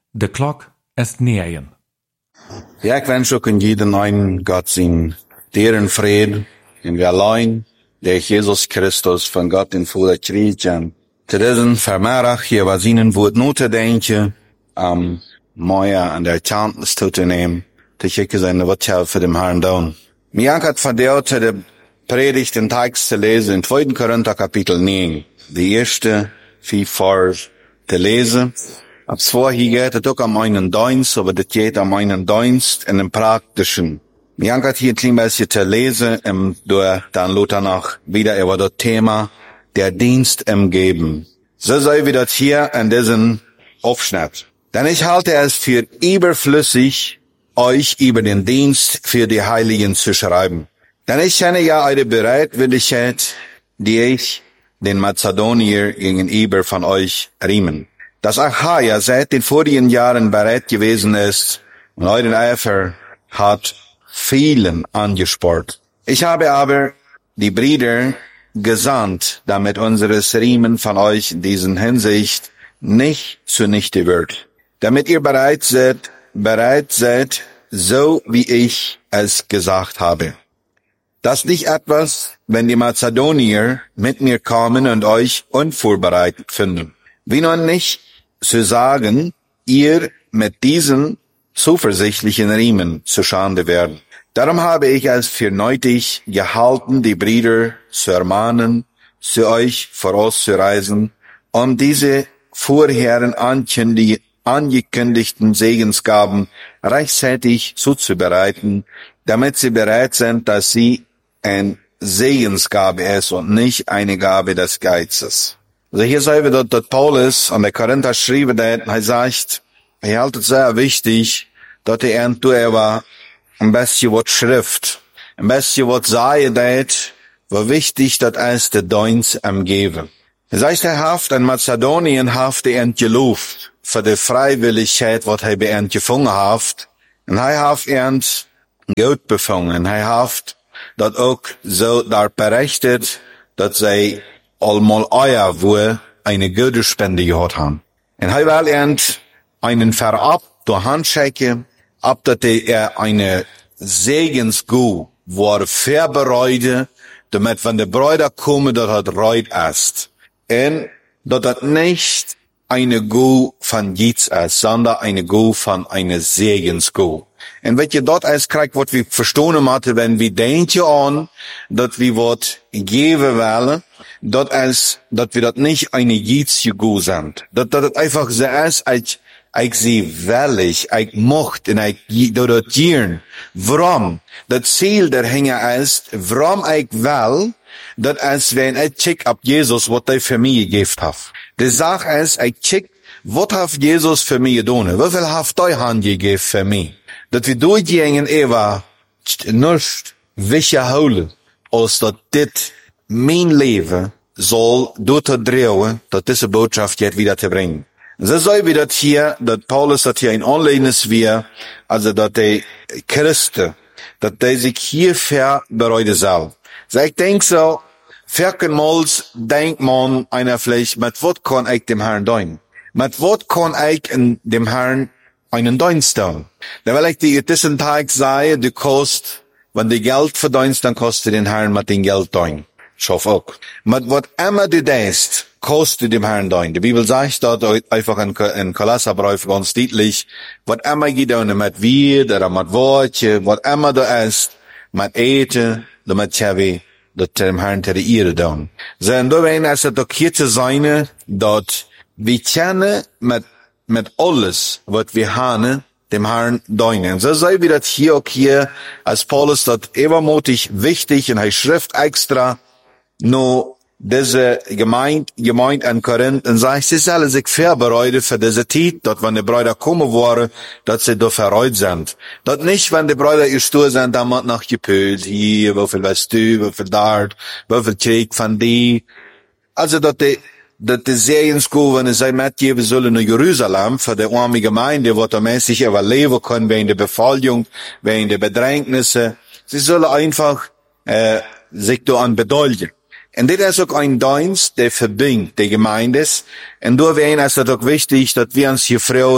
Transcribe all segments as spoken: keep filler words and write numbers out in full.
De klok is negen. Ja, ik wens ook in jeden einen Gott zijn deren vrede en we alleen, der Jesus Christus van Gott in Vader krijgen. Te deze vanmiddag hier was ihnen woord na te denken, am mooier an der Chantnis toe te nemen, te schicken zijn wat je voor dem Herrn doen. Mir hat verdeelt de Predigt den Text zu lesen in zweiten Korinther Kapitel negen, die erste vier Vers te lesen. Ab vorher geht es auch am einen Dienst, aber das geht am einen Dienst in dem Praktischen. Mir hat hier ein klein bisschen zu lesen, um durch dann Luther noch wieder über das Thema der Dienst im Geben. So sei wie das hier in diesem Aufschnitt. Denn ich halte es für überflüssig, euch über den Dienst für die Heiligen zu schreiben. Denn ich kenne ja eure Bereitwilligkeit, die ich den Mazedonier gegenüber von euch riemen. Dass Achaia seit den vorigen Jahren bereit gewesen ist und euren Eifer hat vielen angespart. Ich habe aber die Brüder gesandt, damit unseres Riemen von euch in diesen Hinsicht nicht zunichte wird. Damit ihr bereit seid, bereit seid, so wie ich es gesagt habe. Das nicht etwas, wenn die Mazedonier mit mir kommen und euch unvorbereitet finden. Wie nun nicht zu sagen, ihr mit diesen zuversichtlichen Riemen zu Schande werden. Darum habe ich es für nötig gehalten, die Brüder zu ermahnen, zu euch vorauszureisen, um diese vorherigen angekündigten Segensgaben rechtzeitig zuzubereiten, damit sie bereit sind, dass sie eine Segensgabe ist und nicht eine Gabe des Geizes. Also hier sehen wir, dass, dass Paulus an der Korinther schrieb, dass er sagt, er hält es sehr wichtig, dass er entweder ein bisschen was schrift, ein bisschen was sagen, dass wo wichtig, dass es der Dienst am Geben. Er sagt, er haft in Mazedonien haft er entgelobt für die Freiwilligkeit, was er bei entgefangen haft, und er haft er Geld befangen, er haft dat ook zo daar berichtet, dat zij allemaal eier wo eine gute Spende gehad haben. En hij wil end einen verab door handscheken, ab dat er eine Segensgu war verbereide, damit wenn der Bräuder komme, dat het reut ist. En dat het nicht eine Gu von Jits ist, sondern eine Gu von eine Segensgu. En weet je, dat is krijg wat we verstonen moeten, wenn we denken aan, dat we wat geven willen, dat is, dat we dat niet eine Jitsje Gu sind. Dat, dat het einfach so ist, ik, ik zie wellig, ik mocht, en ik, dat het gieren. Waarom? Dat Ziel der Hänger ist, waarom ik wel, dat is, wenn ik check op Jesus, wat hij voor mij gegeven heeft. De zaak is, ik check, wat heeft Jesus voor mij gedaan? Hoeveel heeft hij hand gegeven voor mij? Dat we doorgingen ewa nicht weghouden, als dat dit mijn leven zal door te draaien, dat deze boodschap jetzt wieder te brengen. So soll wie dat hier, dat Paulus dat hier in Anlehnnis wir, also dat die Christen, dat die sich hier verbereiten soll. So ich denk so, verkenmals denkt man einer vielleicht, mit wat kann ich dem Herrn dienen? Mit wat kann ich in dem Herrn einen Dienst tun? Da will ich dir diesen Tag sagen, du kost, wenn du Geld verdienst, dann kostet den Herrn mit dem Geld dienen. Schaff auch. Mit wat immer du denkst, kostet du dem Herrn dienen. Die Bibel sagt dort einfach in, in Kolosserbrief ganz deutlich, wat immer geht da mit Wied oder mit Wortje, wat immer du isst, mit Eten, damit wir das dem Herrn ter Ehre tun. So, und da werden es doch hier zu sein, dass wir kennen mit mit alles, was wir haben, dem Herrn dienen. So sei wie das hier auch hier, als Paulus das übermutig wichtig, und er schrift extra, nur diese Gemeinde, Gemeinde in Korinth, und sagt, sie sollen sich vorbereiten für diese Zeit, dass wenn die Brüder kommen wollen, dass sie da verreut sind. Dass nicht, wenn die Brüder ihr Stuhl sind, dann wird noch gepölt, hier, wie viel weißt du, wie viel dort, wie viel krieg von die. Also, dass die, dat de Segensgaben zij metgeven zullen naar Jeruzalem voor de arme Gemeinde, wat er mäßig überleben können wegen der Befallung, wegen der Bedrängnisse. Sie sollen einfach äh, sich da an bedeulen. Und dit is ook ein Dienst, der verbindt die Gemeindes. Und da wäre es auch wichtig, dass wir uns hier Frauen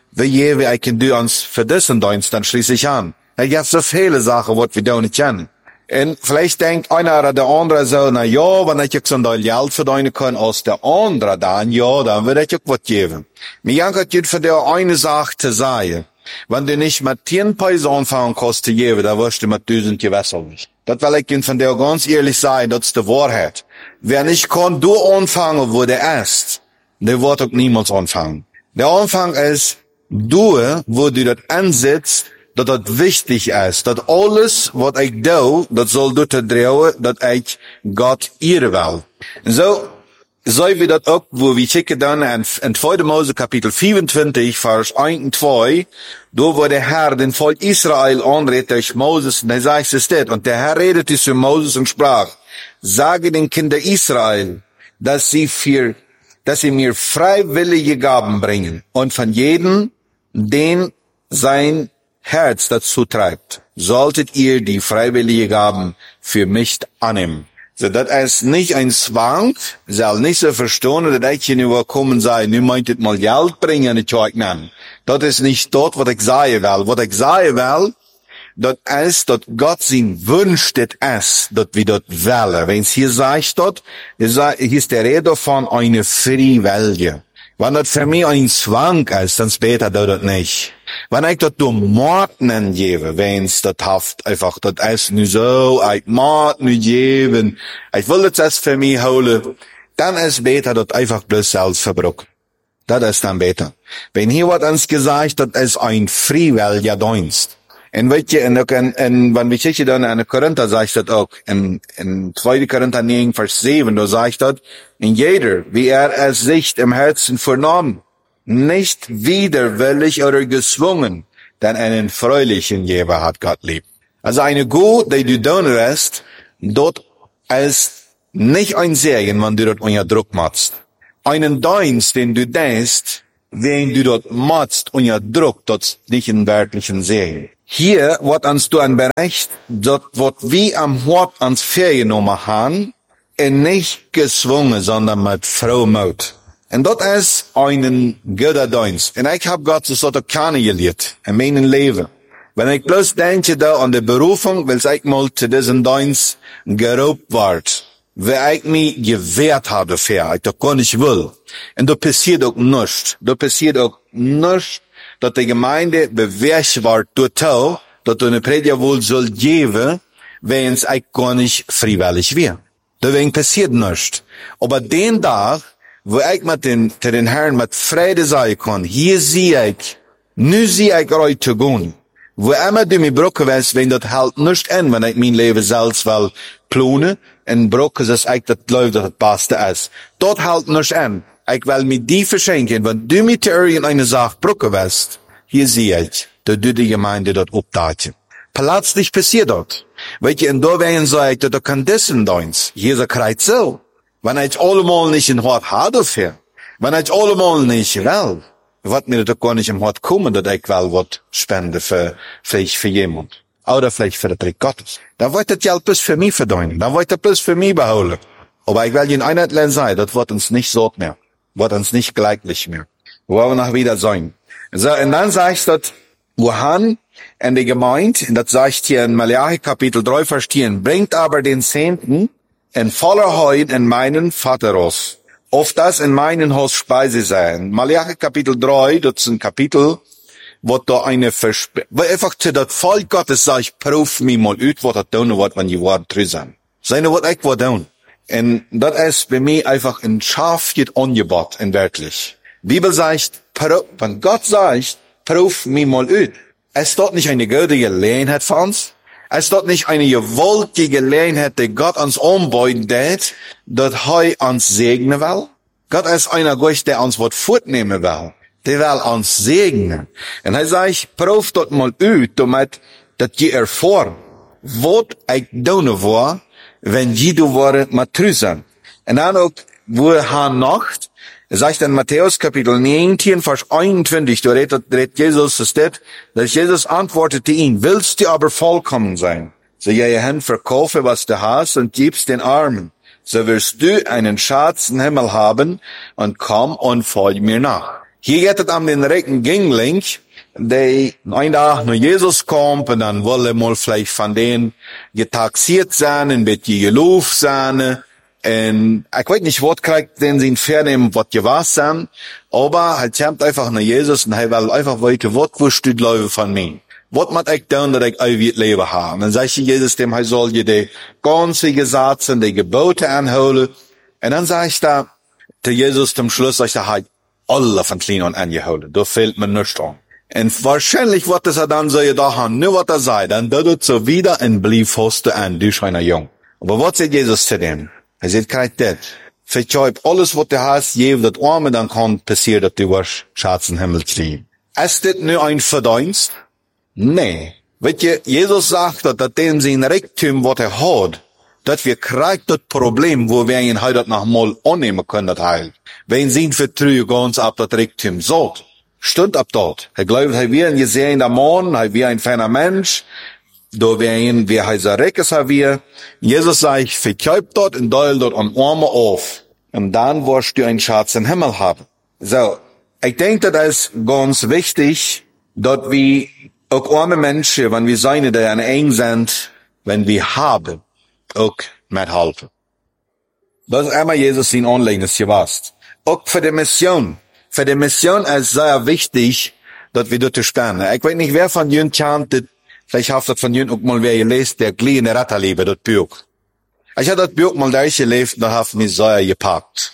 wie jewe ich kann du uns für diesen Dienst dann schließlich an. Es gibt so viele Sachen, was wir da nicht kennen. Und vielleicht denkt einer oder der andere so, na ja, wenn ich so ein Teil Geld verdienen kann als der andere dann, ja, dann würde ich auch was geben. Mir hat jetzt für dir eine Sache zu sagen. Wenn du nicht mit zehn Peso anfangen kannst zu geben, dann wirst du mit tausend gewechselt. Das will ich Ihnen von dir ganz ehrlich sagen, das ist die Wahrheit. Wer nicht kann, du anfangen, wo der ist, der wird auch niemals anfangen. Der Anfang ist, du, wo du das ansetzt, dass das wichtig ist, dass alles, was ich tue, das soll dazu drehen, dass ich Gott ehren will. So, so wie das auch, wo wir schicken dann in, in zweiter Mose Kapitel vierundzwanzig, Vers eins und zwei, da wo der Herr den Volk Israel anredet durch Moses, und er sagt es steht, und der Herr redete zu Moses und sprach, sage den Kindern Israel, dass sie für, dass sie mir freiwillige Gaben bringen, und von jedem, den sein Herz dazu treibt, solltet ihr die freiwillige Gaben für mich annehmen. So, das ist nicht ein Zwang, soll nicht so verstehen, dass ich hier nur kommen sei, nu meintet mal Geld bringen, ich euch nennen. Das ist nicht dort, was ich sagen will. Was ich sagen will, das ist, dass Gott sein Wunsch, das ist, dass wir das wollen. Wenn es hier sagt, dort, hier ist der Rede von einer Freiwillige. Wenn das für mich ein Zwang ist, dann später tut das nicht. Wenn ich das durch Morden gebe, wenn es das haft, einfach, das ist nur so, ich Mord nur geben, ich will das für mich holen, dann ist besser, das einfach bloß selbst verbruchen. Das ist dann besser. Wenn hier wird uns gesagt, das ist ein freiwilliger Dienst. Und weißt du, und, und, und wenn wir schicken dann in Korinther, sagt das auch, in, in zweiter Korinther neun, Vers sieben, da sagt das, in jeder, wie er es sich im Herzen vernommen, nicht widerwillig oder gezwungen, denn einen freulichen Geber hat Gott lieb. Also eine Gut, die du tun wirst, dort ist nicht ein Segen, wenn du dort unter Druck machst. Einen Dienst, den du denkst, wenn du dort machst unter Druck, dort nicht einen wirklichen Segen. Hier wird uns du ein Bericht, dort wird wie am Hort ans Ferienummer haben, und nicht gezwungen, sondern mit Frohmut. Und dort ist einen guter Dienst. Und ich hab Gott so dort kennengelernt, in meinem Leben. Wenn ich bloß denke da an die Berufung, weil ich mal zu diesem Dienst gerobt ward, weil ich mich gewehrt habe dafür, ich das gar nicht will. Und da passiert auch nichts. Da passiert auch nichts, dass die Gemeinde bewährt wird, total, dass du eine Prediger wohl soll geben, wenn es ich gar nicht freiwillig wäre. Deswegen passiert nichts. Aber den Tag, wo ich mit den, zu den Herren mit Freude sagen kann, hier sehe ich, nu sehe ich euch zu gehen. Wo immer du mich brücken willst, wenn das halt nicht an, wenn ich mein Leben selbst will planen, und brücken, dass ich das glaube, dass das Beste ist. Dort halt nicht an. Ich will mir die verschenken, wenn du mit irgendeine Sache brücken willst, hier sehe ich, dass du die Gemeinde dort updaten. Plötzlich passiert dort. Weet je, en daar werden zei ik, dat er kan dessen dienst. Hier is het zo. Wanneer ik allemaal niet in hart had of her. Wanneer ik allemaal niet wil. Wat mir dat gar nicht im Hart kommen, dat ik wel wat spende für, vielleicht für jemand. Oder vielleicht für das Reich Gottes. Dann wird das Geld bloß für mich verdienen. Dann wird das bloß für mich beholen. Aber ich will Ihnen einheitlich sagen, das wird uns nicht so mehr. Wird uns nicht gleichlich mehr. Wir wollen noch wieder sein. So, und dann sagst du, wohan in der Gemeinde, und das sagt hier in Malachi Kapitel drei, Vers zehn, bringt aber den Zehnten in voller Heut in meinen Vaterhaus. Auf das in meinen Haus Speise sein. Malachi Kapitel drei, das ist ein Kapitel, wo da eine Versp... Wo einfach zu das Volk Gottes sagt, prüf mich mal ut, was das tun wird, wenn die Worte drin sind. Seine was ich was tun. Und das ist bei mir einfach ein scharf geht Angebot, in wirklich. Bibel sagt, wenn Gott sagt, prüf mich mal ut. Ist dort nicht eine gute Gelegenheit für uns? Ist dort nicht eine gewollte Gelegenheit, die Gott uns anbieten wird, dass er uns segnen will? Gott ist einer Gott, der uns was fortnehmen will. Der will uns segnen. Und er sagt, prüf dort mal ut, damit, dass ihr erfahren, was ich tun war, wenn die du waren mit Trüsen. Und dann auch, wo er Nacht, er sagt in Matthäus Kapitel neunzehn, Vers einundzwanzig, da redet, redet Jesus, das steht, dass Jesus antwortete ihn, willst du aber vollkommen sein? So gehe hin, verkaufe, was du hast und gibst den Armen. So wirst du einen Schatz im Himmel haben und komm und folge mir nach. Hier geht es um den reichen Jüngling, der ein Tag nach Jesus kommt und dann will er mal vielleicht von denen getaxiert sein, ein bisschen gelaufen sein. Und ich weiß nicht, was kriegt den sie vernehmen, was gewasst sind, aber er kommt einfach nach Jesus und er will einfach weiter, was willst du Leben von mir? Was muss ich tun, dass ich ewig Leben habe? Und dann sagt Jesus dem, er soll dir die ganze Gesetze, die Gebote anholen. Und dann sage ich da, der Jesus zum Schluss, sagt er, hat alle von klein an angeholt. Da fehlt mir nichts an. Und wahrscheinlich wird es er dann so gedacht haben, nur was er sagt, dann wird er so wieder und blieb fast an, du scheiner Jung. Aber was sagt Jesus zu dem? Er sagt, kein das. Verkäup alles, was du hast, jedem das Arme, dann kann passieren, dass du wirst Schatz im Himmel kriegen. Ist das nur ein Verdienst? Nee. Weet je, Jesus sagt, dass dem sein Reichtum, was er hat, dass wir kriegen das Problem, wo wir ihn heute noch mal annehmen können, das Heil. Wenn sie ihn vertrauen, ganz ab das Reichtum sagt. Stimmt ab dort. Er glaubt, er wird ein gesehener Mann, er wird ein feiner Mensch, da wir ihn, wie er so reich ist, er wird. Jesus sagt, verkäupt dort und deul dort an Arme auf. Und dann wirst du einen Schatz im Himmel haben. So. Ich denke, das ist ganz wichtig, dass wir auch arme Menschen, wenn wir seine, die an eng sind, wenn wir haben, auch mithelfen. Das ist einmal Jesus in Anleihen, das gewasst. Auch für die Mission. Für die Mission ist sehr wichtig, dass wir dort stehen. Ich weiß nicht, wer von Ihnen kennt, vielleicht habt ihr von Ihnen auch mal wer gelesen, der gliedende Ratterliebe, das Buch. Ich habe das Buch mal durchgelesen, da hat mich sehr gepackt.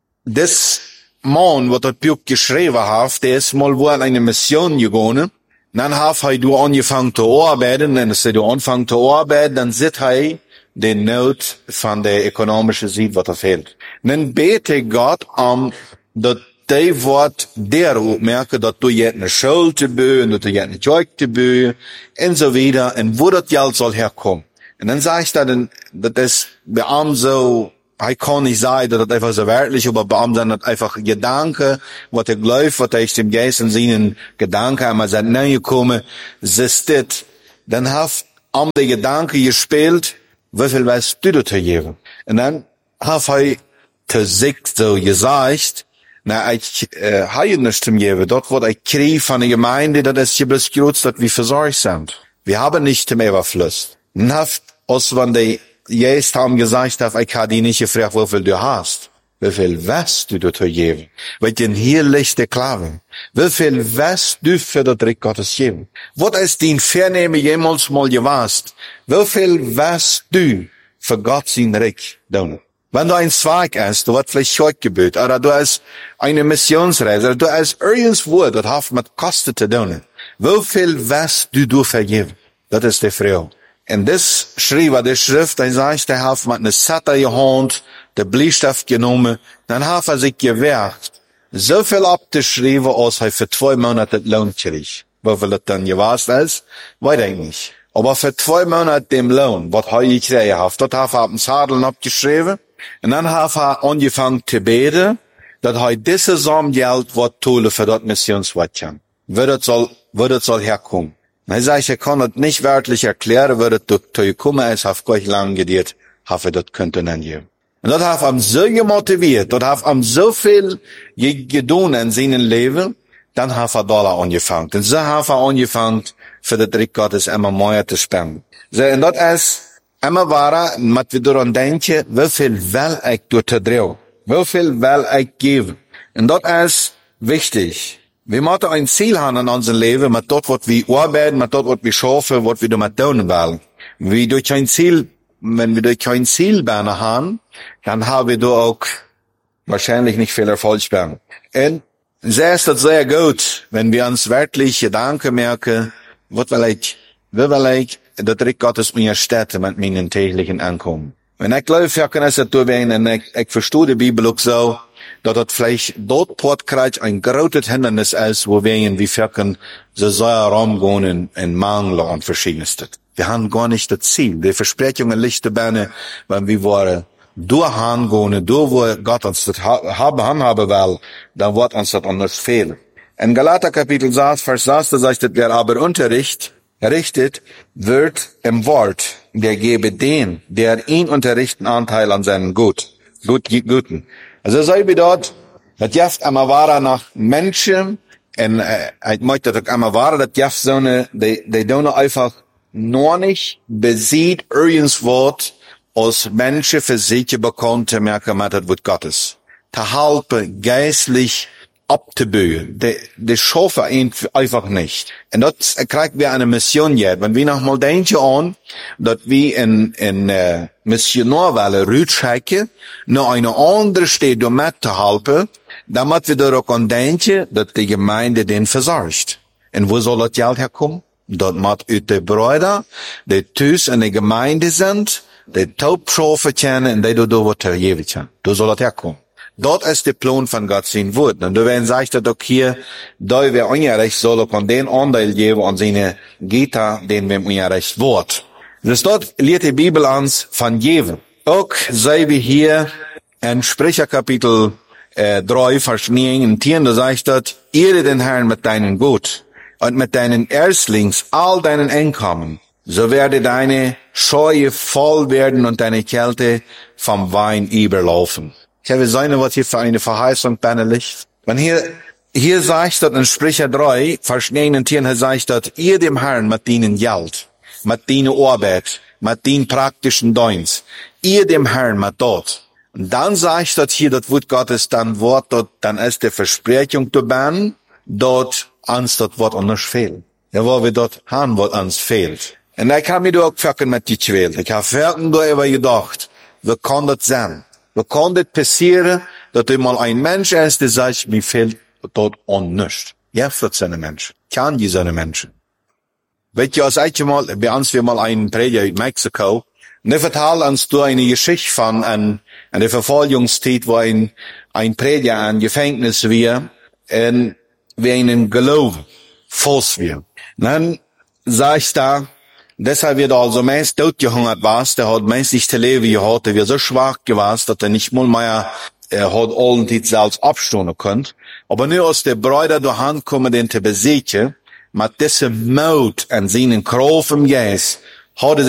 Das Mann, was das Buch geschrieben hat, der ist mal wohl an eine Mission gegangen. Dann hat er du angefangen zu arbeiten, dann ist er du angefangen zu arbeiten, dann sieht er den Not von der ökonomischen Seite, was er fehlt. Dann bete Gott um, dass die Wort der merke, dass du jetzt eine Schuld zu bühen, dass du jetzt eine Zeug zu bühen, und so weiter, und wo das Geld soll herkommen. Und dann sage ich dann, dass das bei ihm so, ich kann nicht sagen, dass das einfach so wörtlich, aber bei ihm sind das einfach Gedanken, was er glaubt, was er ist dem Geist in seinen Gedanken einmal sind reingekommen, ist das, dann hat ihm der Gedanke gespielt, wie viel weißt du da geben? Und dann hat er zu sich so gesagt, na, ich, äh, habe nicht zum Geben. Dort wird ich kriege von der Gemeinde, das ist hier bloß groß, dass wir versorgt sind. Wir haben nicht zum Überfluss. Dann hat, als wenn die Jesus haben gesagt, dass ich habe die nicht gefragt, wie viel du hast. Wie viel weißt du da zu geben? Weil denn hier liegt der Klave. Wie viel weißt du für das Reich Gottes geben? Was ist dein Vernehme jemals mal gewasst? Wie viel weißt du für Gott sein Reich tun? Wenn du ein Zweig hast, du wird vielleicht Schulgebet, oder du hast eine Missionsreise, oder du hast irgendwo, das hat mit Kosten zu tun. Wie viel weißt du du vergeben? Das ist die Frage. Und das schrieb er, die Schrift, er sagt, er hat mit einer Satte gehand, der Bleistift genommen, dann hat er sich gewehrt, so viel abgeschrieben, als er für zwei Monate Lohn kriegt. Wie viel das dann gewasst ist, weiß ich nicht. Aber für zwei Monate dem Lohn, was er gekriegt hat, das hat er auf dem Zadel abgeschrieben, und dann hat er angefangen zu beten, dass er dieses Samengeld wird tun für das Missionswatchen. Wie das soll, wie das soll herkommen. Und er sagt, er kann das nicht wörtlich erklären, wie das dort gekommen ist, hat gleich lang gedient, hat er das könnte dann geben. Und das hat ihn so gemotiviert, das hat ihm so viel getan in seinem Leben, dann hat er Dollar angefangen. Und so hat er angefangen, für das Reich Gottes immer mehr zu spenden. So, und das ist, immer war, mit wir daran denken, wie viel will ich dort drehen? Wie viel will ich geben? Und das ist wichtig. Wir müssen ein Ziel haben in unserem Leben, mit dort, was wir arbeiten, mit dort, was wir schaffen, was wir damit tun wollen. Wir durch ein Ziel, wenn wir durch kein Ziel haben, dann haben wir da auch wahrscheinlich nicht viel Erfolg werden. Und sehr ist das sehr gut, wenn wir uns wirklich Gedanken merken, was will ich, wie will ich, das Reich Gottes mir Städte mit meinen täglichen Ankommen. Wenn ich glaube, ja, kann es das werden, und ich, ich verstehe die Bibel auch so, dass das vielleicht dort Portkreuz ein großes Hindernis ist, wo wir in wie Völkern so sehr rumgehen und Mangel und Verschiedenes. Wir haben gar nicht das Ziel. Die Versprechungen lichten Beine, wenn wir wollen, durchgehen, durch wo Gott uns das haben, haben will, dann wird uns das anders fehlen. In Galater Kapitel sechs, Vers sechs, da sagt es, wer aber Unterricht richtet, wird im Wort, der gebe den, der ihn unterrichten, Anteil an seinen Gut, Gut, Guten. Also sei wie dort, Dat jaft ama ware nach Menschen, en uh, ik möchte dat ama ware, dat jaft so ne, die, die doen einfach nur nicht besiegt irgends Wort, als Menschen für sich bekommen, zu merken, mit das Wort Gottes. Te helpen, geistlich abzubühen. Die, die schaffen einfach nicht. Und das kriegen wir eine Mission jetzt. Wenn wir noch mal denken an, dass wir in, in, uh, Missionarwelle rückschicken, noch eine andere Stadt, um mitzuhelfen, damit wir daran denken, dass die Gemeinde den versorgt. Und wo soll das Geld herkommen? Dat moet uit de Brüder, die thuis in de Gemeinde sind, die taub schaffen können, und die do wat vergeven können. Da soll das herkommen. Dat ist der Plan von Gott sein Wort. Und da werden sagt, dass auch hier, da wir ungerecht soll auch an den Anteil geben, an seine Gita, den wir ungerecht wird. Dus dort lehrt die Bibel uns von geben. Auch sehen wir hier in Sprecher Kapitel äh, drei, Vers neun und zehn, da sagt dort, ehre den Herrn mit deinem Gut und mit deinen Erstlings all deinen Einkommen, so werde deine Scheue voll werden und deine Kälte vom Wein überlaufen. Ich habe gesehen, was hier für eine Verheißung liegt. Wenn hier, hier sagt dort in Sprecher drei, Vers neun und zehn, sagt dort, ihr dem Herrn mit deinen Geld, mit deinen Arbeit, mit den praktischen Dienst, ihr dem Herrn mit dort. Und dann sagt dort hier, das Wort Gottes, dann Wort dort, dann ist die Versprechung zu bauen, dort ans dort Wort anders fehlt. Ja, wo wir dort haben, was uns fehlt. Und ich habe mir da auch gefragt mit die Quält. Ich habe vorhin da immer gedacht, wie kann das sein? Wie kann das passieren, dass mal ein Mensch ist, der sagt, mir fehlt dort an nichts. Ja, für seine Menschen. Kann die seine Menschen. Weet je, als ich mal, bei uns wir mal einen Prediger in Mexiko, und er vertelt uns da eine Geschichte von an, an der Verfolgungszeit, wo ein, ein Prediger ein Gefängnis war, und wir ihnen glauben, falsch wir. Dann sag ich da, deshalb wird er also meist totgehungert was, der hat meist nicht zu leben gehabt, der wird so schwach gewesen, dass er nicht mal mehr, er hat allentid selbst abstunden könnt. Aber nur aus der Brüder durch Hand kommen, den zu besiegen, mit diesem Mut an seinen Kraft im Geist, hat er